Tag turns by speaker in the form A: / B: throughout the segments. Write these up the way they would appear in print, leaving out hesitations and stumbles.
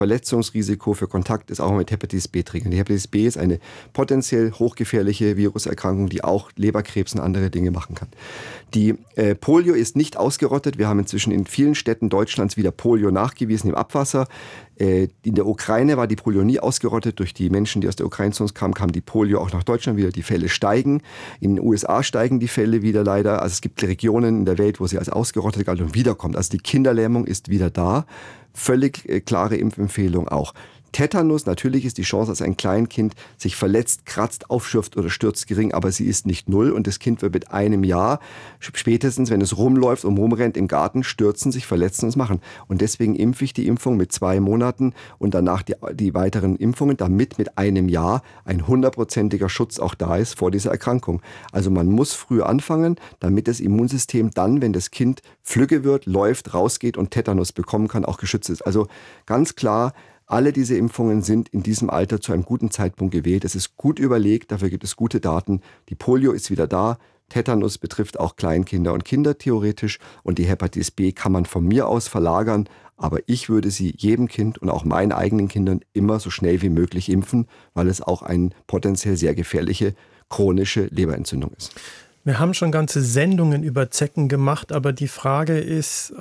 A: Verletzungsrisiko für Kontakt ist auch mit Hepatitis B trägt. Die Hepatitis B ist eine potenziell hochgefährliche Viruserkrankung, die auch Leberkrebs und andere Dinge machen kann. Die Polio ist nicht ausgerottet. Wir haben inzwischen in vielen Städten Deutschlands wieder Polio nachgewiesen im Abwasser. In der Ukraine war die Polio nie ausgerottet. Durch die Menschen, die aus der Ukraine zu uns kamen, kam die Polio auch nach Deutschland wieder. Die Fälle steigen. In den USA steigen die Fälle wieder leider. Also es gibt Regionen in der Welt, wo sie als ausgerottet galt und wiederkommt. Also die Kinderlähmung ist wieder da. Völlig klare Impfempfehlung auch. Tetanus, natürlich ist die Chance, dass ein Kleinkind sich verletzt, kratzt, aufschürft oder stürzt gering, aber sie ist nicht null und das Kind wird mit einem Jahr, spätestens wenn es rumläuft und rumrennt im Garten, stürzen, sich verletzen und es machen. Und deswegen impfe ich die Impfung mit 2 Monaten und danach die weiteren Impfungen, damit mit einem Jahr ein 100%iger Schutz auch da ist vor dieser Erkrankung. Also man muss früh anfangen, damit das Immunsystem dann, wenn das Kind flügge wird, läuft, rausgeht und Tetanus bekommen kann, auch geschützt ist. Also ganz klar, alle diese Impfungen sind in diesem Alter zu einem guten Zeitpunkt gewählt. Es ist gut überlegt, dafür gibt es gute Daten. Die Polio ist wieder da. Tetanus betrifft auch Kleinkinder und Kinder theoretisch. Und die Hepatitis B kann man von mir aus verlagern. Aber ich würde sie jedem Kind und auch meinen eigenen Kindern immer so schnell wie möglich impfen, weil es auch eine potenziell sehr gefährliche chronische Leberentzündung ist.
B: Wir haben schon ganze Sendungen über Zecken gemacht, aber die Frage ist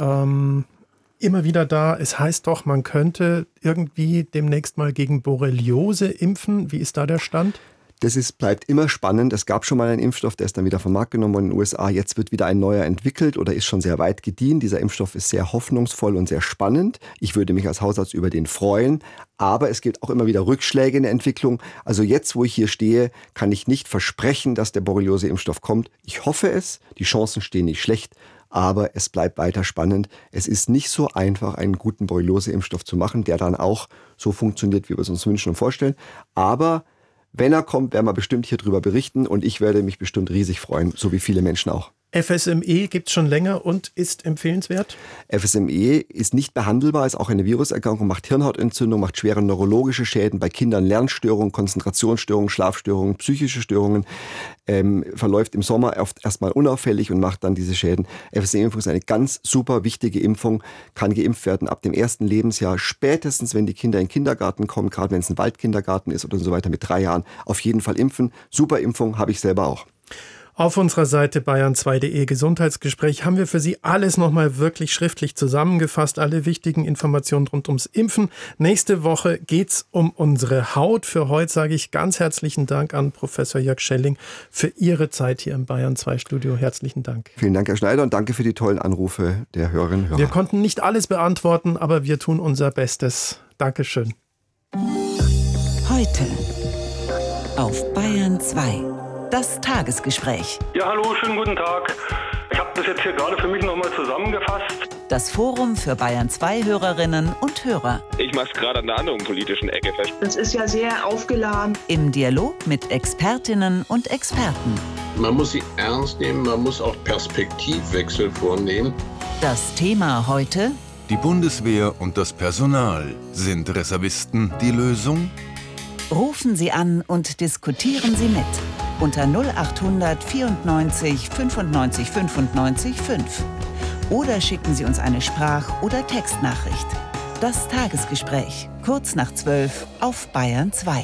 B: immer wieder da, es heißt doch, man könnte irgendwie demnächst mal gegen Borreliose impfen. Wie ist da der Stand?
A: Bleibt immer spannend. Es gab schon mal einen Impfstoff, der ist dann wieder vom Markt genommen worden in den USA. Jetzt wird wieder ein neuer entwickelt oder ist schon sehr weit gediehen. Dieser Impfstoff ist sehr hoffnungsvoll und sehr spannend. Ich würde mich als Hausarzt über den freuen. Aber es gibt auch immer wieder Rückschläge in der Entwicklung. Also jetzt, wo ich hier stehe, kann ich nicht versprechen, dass der Borreliose-Impfstoff kommt. Ich hoffe es. Die Chancen stehen nicht schlecht. Aber es bleibt weiter spannend. Es ist nicht so einfach, einen guten Borreliose-Impfstoff zu machen, der dann auch so funktioniert, wie wir es uns wünschen und vorstellen. Aber wenn er kommt, werden wir bestimmt hier drüber berichten und ich werde mich bestimmt riesig freuen, so wie viele Menschen auch.
B: FSME gibt es schon länger und ist empfehlenswert?
A: FSME ist nicht behandelbar, ist auch eine Viruserkrankung, macht Hirnhautentzündung, macht schwere neurologische Schäden bei Kindern, Lernstörungen, Konzentrationsstörungen, Schlafstörungen, psychische Störungen, verläuft im Sommer oft erstmal unauffällig und macht dann diese Schäden. FSME-Impfung ist eine ganz super wichtige Impfung, kann geimpft werden ab dem 1. Lebensjahr, spätestens wenn die Kinder in den Kindergarten kommen, gerade wenn es ein Waldkindergarten ist oder so weiter mit 3 Jahren, auf jeden Fall impfen. Super Impfung, habe ich selber auch.
B: Auf unserer Seite bayern2.de Gesundheitsgespräch haben wir für Sie alles nochmal wirklich schriftlich zusammengefasst, alle wichtigen Informationen rund ums Impfen. Nächste Woche geht's um unsere Haut. Für heute sage ich ganz herzlichen Dank an Professor Jörg Schelling für Ihre Zeit hier im Bayern 2 Studio. Herzlichen Dank.
A: Vielen Dank, Herr Schneider, und danke für die tollen Anrufe der Hörerinnen und Hörer.
B: Wir konnten nicht alles beantworten, aber wir tun unser Bestes. Dankeschön.
C: Heute auf Bayern 2. Das Tagesgespräch.
D: Ja, hallo, schönen guten Tag. Ich habe das jetzt hier gerade für mich nochmal zusammengefasst.
C: Das Forum für Bayern 2 Hörerinnen und Hörer.
E: Ich mache es gerade an einer anderen politischen Ecke fest.
F: Das ist ja sehr aufgeladen.
C: Im Dialog mit Expertinnen und Experten.
G: Man muss sie ernst nehmen, man muss auch Perspektivwechsel vornehmen.
C: Das Thema heute:
H: Die Bundeswehr und das Personal. Sind Reservisten die Lösung?
C: Rufen Sie an und diskutieren Sie mit. Unter 0800 94 95 95 5. Oder schicken Sie uns eine Sprach- oder Textnachricht. Das Tagesgespräch, kurz nach 12 auf Bayern 2.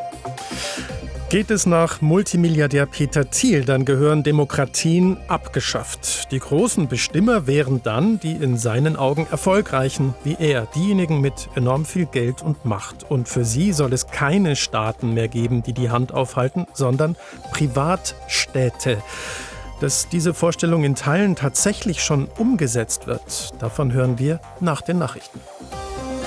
B: Geht es nach Multimilliardär Peter Thiel, dann gehören Demokratien abgeschafft. Die großen Bestimmer wären dann die in seinen Augen Erfolgreichen, wie er, diejenigen mit enorm viel Geld und Macht. Und für sie soll es keine Staaten mehr geben, die die Hand aufhalten, sondern Privatstädte. Dass diese Vorstellung in Teilen tatsächlich schon umgesetzt wird, davon hören wir nach den Nachrichten.